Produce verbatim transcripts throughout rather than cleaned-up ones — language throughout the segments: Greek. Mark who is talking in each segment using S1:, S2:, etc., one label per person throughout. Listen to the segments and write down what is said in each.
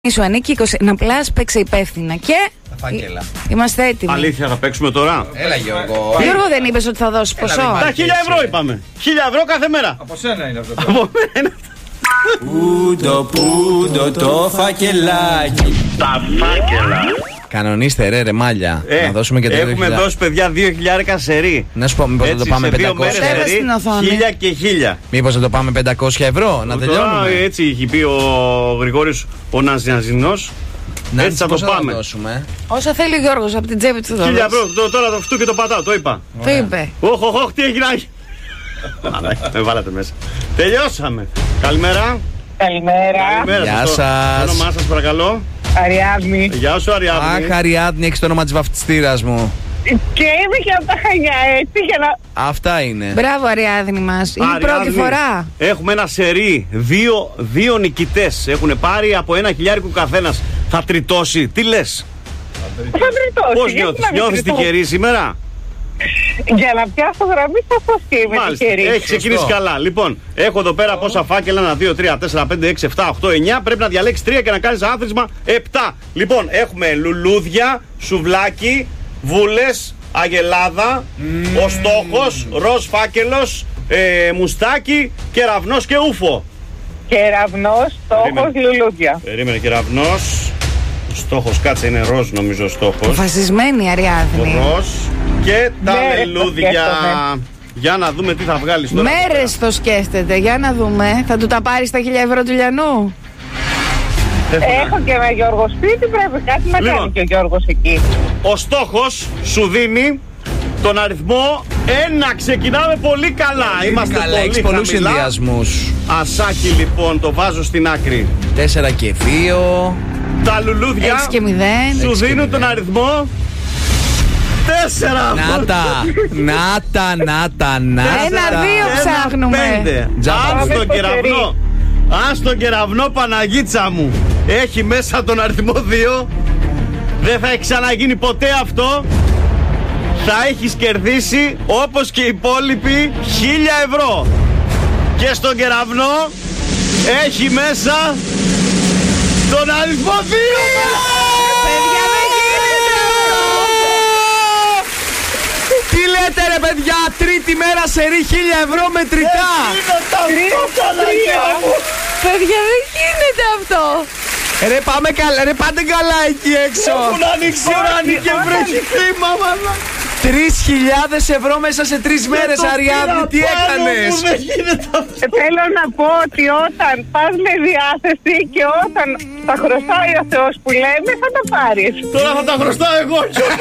S1: Σου ανήκει είκοσι. Να πλάς, παίξε υπεύθυνα. Και.
S2: Τα φάκελα.
S1: Είμαστε έτοιμοι.
S3: Αλήθεια, θα παίξουμε τώρα.
S2: Έλα, Γιώργο.
S1: Γιώργο, δεν είπες ότι θα δώσεις ποσό?
S3: Τα χίλια ευρώ είπαμε. Χίλια ευρώ κάθε μέρα.
S2: Από σένα είναι αυτό.
S3: Από μένα.
S2: Πούντο, πούντο το φακελάκι.
S3: Τα φάκελα.
S2: Κανονίστε ρε ρε μάλια.
S3: Ε,
S2: να δώσουμε και το
S3: έχουμε δώσει παιδιά δύο χιλιάρικα σερί.
S2: Να σου πω, μήπως θα το πάμε πεντακόσια.
S1: Στέβα στην οθόνη.
S3: Χίλια και χίλια.
S2: Μήπως θα το πάμε πεντακόσια ευρώ, να τελειώνουμε.
S3: Έτσι είχε πει ο Γρηγόρης ο Ναζιαζινός. Έτσι θα το πάμε.
S1: Όσα θέλει ο Γιώργος από την τσέπη του.
S3: Χίλια ευρώ, τώρα το αυτού και το πατάω, το είπα.
S1: Το είπε.
S3: Όχ, όχ, όχ, τι έγινε. Με βάλατε μέσα. Τελειώσαμε. Καλημέρα.
S4: Καλημέρα.
S2: Γεια σας.
S3: Το όνομά σας παρακαλώ.
S4: Αριάδνη.
S3: Γεια σου Αριάδνη.
S2: Αχ, Αριάδνη, έχεις το όνομα της βαφτιστήρας μου.
S4: Και είμαι και από τα Χανιά, έτσι για να...
S2: Αυτά είναι.
S1: Μπράβο, Αριάδνη μας. Είναι η πρώτη φορά.
S3: Έχουμε ένα σερί. Δύο, δύο νικητές έχουν πάρει από ένα χιλιάρικο καθένας. Θα τριτώσει. Τι λες?
S4: Θα τριτώσει.
S3: Πώς νιώθεις? Νιώθεις τυχερή σήμερα?
S4: Για να πιάσω γραμμή θα πω και είμαι τυχερή.
S3: Έχει ξεκινήσει καλά. Λοιπόν, έχω εδώ πέρα πόσα φάκελα. ένα, δύο, τρία, τέσσερα, πέντε, έξι, επτά, οκτώ, εννιά. Πρέπει να διαλέξεις τρία και να κάνεις άθροισμα επτά. Λοιπόν, έχουμε λουλούδια, σουβλάκι, βούλες, αγελάδα, mm. ο στόχος, ροζ φάκελος, ε, μουστάκι, κεραυνός και ούφο.
S4: Κεραυνός, στόχος, λουλούδια.
S3: Περίμενε, κεραυνός. Ο στόχος, κάτσε, είναι ροζ νομίζω ο στόχος.
S1: Αποφασισμένη Αριάδνη.
S3: Ροζ και τα
S4: Μέρες
S3: λουλούδια. Για να δούμε τι θα βγάλεις τώρα.
S1: Μέρες το σκέφτεται. Για να δούμε. Θα του τα πάρει στα χίλια ευρώ του Λιανού?
S4: Έχω και ένα Γιώργο σπίτι, πρέπει κάτι να
S3: Λοιπόν.
S4: κάνει και ο Γιώργος εκεί.
S3: Ο στόχος σου δίνει τον αριθμό ένα. Ξεκινάμε πολύ καλά. Είμαστε
S2: καλά,
S3: πολύ
S2: έχεις πολλούς
S3: χαμηλά.
S2: συνδυασμούς.
S3: Ασάκι λοιπόν, το βάζω στην άκρη.
S2: Τέσσερα και δύο.
S3: Τα λουλούδια
S1: έξι και μηδέν.
S3: σου
S2: έξι και
S3: δίνουν τον
S2: μηδέν.
S3: αριθμό τέσσερα.
S2: Νάτα, νάτα, νάτα, νάτα.
S1: Ένα, δύο ψάχνουμε.
S3: Πέντε.
S2: Τζάμπα.
S3: Αν στον
S4: Πάμε
S3: κεραυνό, αν στον κεραυνό Παναγίτσα μου έχει μέσα τον αριθμό δύο, δεν θα έχει ξαναγίνει ποτέ αυτό. Θα έχεις κερδίσει όπως και οι υπόλοιποι χίλια ευρώ. Και στον κεραυνό έχει μέσα τον αριθμό δύο.
S1: Παιδιά, δεν γίνεται αυτό.
S2: Τι λέτε ρε παιδιά, τρίτη μέρα σερί χίλια ευρώ μετρητά.
S1: Παιδιά, δεν γίνεται αυτό.
S2: Ρε πάμε καλά, ρε πάτε καλά εκεί έξω.
S3: Έχουν ανοίξει ουράνι και βρέχει κλίμα, μάνα.
S2: Τρεις χιλιάδες ευρώ μέσα σε τρεις μέρες,
S3: το
S2: Αριάδνη,
S3: πήρα
S2: τι
S3: πάνω
S2: έκανες?
S3: μου, δεν γίνεται αυτό.
S4: Ε, Θέλω να πω ότι όταν πας με διάθεση και όταν τα χρωστάει ο Θεός που λέμε θα τα πάρεις.
S3: Τώρα θα τα χρωστάω εγώ.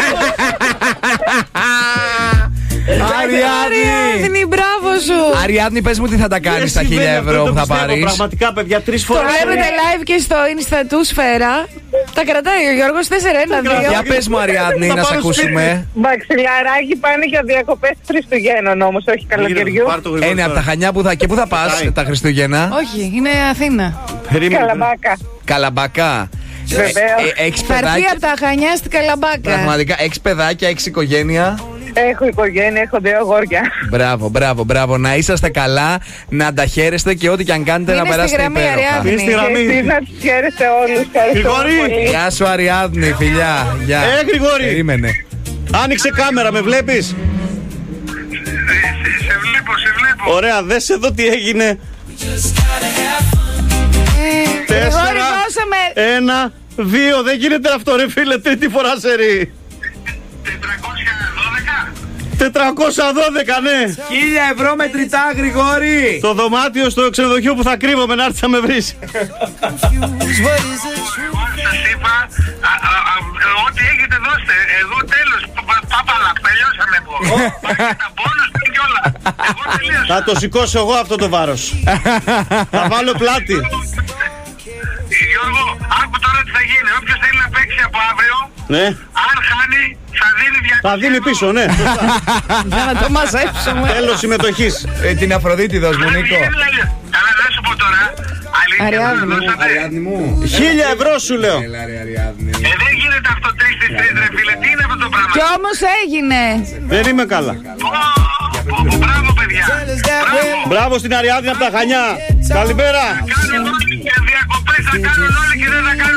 S2: Αριάδνη,
S1: Αριάδνη, μπράβο σου.
S2: Αριάδνη, πες μου τι θα τα κάνεις τα χίλια ευρώ που θα πάρεις.
S3: Πραγματικά, παιδιά, τρεις
S1: Το
S3: φορές.
S1: βλέπετε live και στο Insta του Σφαίρα. Τα κρατάει ο Γιώργος τέσσερα ένα δύο.
S2: Για πες μου Αριάδνη,
S3: Θα
S2: να σε
S3: πάρω
S2: ακούσουμε.
S4: Μαξιλαράκι πάνε για διακοπές Χριστουγέννων όμως, όχι καλοκαιριού.
S2: Ε, είναι από τα Χανιά που θα, και πού θα πας
S3: Πάει.
S2: τα Χριστούγεννα?
S1: Όχι, είναι Αθήνα.
S4: Καλαμπάκα.
S2: Καλαμπακά.
S4: Βεβαίως.
S2: Ε, ε, Έχεις
S1: Θα έρθει
S2: παιδάκια?
S1: από τα Χανιά στην Καλαμπάκα.
S2: Πραγματικά, έχεις παιδάκια, έχεις οικογένεια?
S4: Έχω οικογένεια, έχω δύο αγόρια.
S2: Μπράβο, μπράβο, μπράβο. Να είσαστε καλά, να τα χαίρεστε και ό,τι και αν κάνετε
S1: Είναι
S2: να
S1: στη
S2: περάσετε
S1: γραμμή,
S2: υπέροχα.
S1: Αριάδνη.
S3: Είστε γραμμή.
S4: Εσείς να τους χαίρεστε όλους. Ευχαριστώ
S3: Γρηγόρη.
S4: πολύ.
S2: Γεια σου Αριάδνη, φιλιά. Γεια.
S3: Ε, Γρηγόρη.
S2: Περίμενε.
S3: Άνοιξε κάμερα, με βλέπεις?
S5: Σε βλέπω, σε βλέπω.
S3: Ωραία, δες εδώ τι έγινε.
S1: Ε, Γρηγόρη,
S3: Τέσσερα,
S1: δώσαμε.
S3: ένα, δύο. Δεν γίνεται αυτό ρε φίλε, τρίτη φορά σερί.
S5: τετρακόσια δώδεκα.
S3: τετρακόσια δώδεκα, ναι.
S2: Χίλια ευρώ μετρητά, Γρηγόρη.
S3: Το δωμάτιο στο ξενοδοχείο που θα κρύβομαι να έρθεις να με βρεις.
S5: Εγώ σας είπα, α, α, α, ό,τι έχετε δώστε. Εγώ τέλος, πάπαλα, τελειώσαμε εγώ. Πάει τα μπόνους και όλα. Εγώ τελείωσα.
S3: Θα το σηκώσω εγώ αυτό το βάρος. Θα βάλω πλάτη.
S5: Γιώργο, άκου τώρα τι θα γίνει. Όποιος θέλει να παίξει από αύριο,
S3: Ναι.
S5: αν χάνει, θα δίνει διακόσια.
S3: Θα δίνει πίσω, ναι. Σωστά.
S1: Για να το μαζέψουμε.
S3: Τέλος συμμετοχής.
S2: Ε, την Αφροδίτη δώσ' μου, Νίκο.
S5: Αλλά δεν σου πω τώρα. Αλήθεια,
S1: Αριάδνη μου.
S5: δώσατε.
S2: Αριάδνη μου.
S3: Χίλια ευρώ σου λέω.
S2: Έλα ρε Αριάδνη.
S5: Ε, δεν γίνεται αυτό τρεις στις τρεις ρε φίλε. Τι είναι αυτό το πράγμα?
S1: Κι όμως έγινε.
S3: Δεν είμαι καλά.
S5: Πω, πω, πω, μπράβο παιδιά. Μπράβο.
S3: Μπράβο στην Αριάδνη από τα Χανιά. Καλημέρα.
S5: Κάνουν όλοι και διακοπές θα κάνουν όλοι και δεν θα κάνουν